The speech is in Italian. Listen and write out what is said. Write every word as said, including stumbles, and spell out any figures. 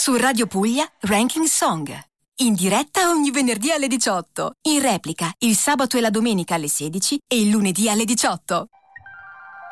Su Radio Puglia, Ranking Song. In diretta ogni venerdì alle diciotto. In replica il sabato e la domenica alle sedici e il lunedì alle diciotto.